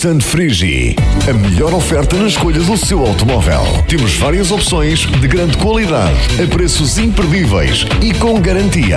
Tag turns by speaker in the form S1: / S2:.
S1: Instant Frigi, a melhor oferta na escolha do seu automóvel. Temos várias opções de grande qualidade, a preços imperdíveis e com garantia.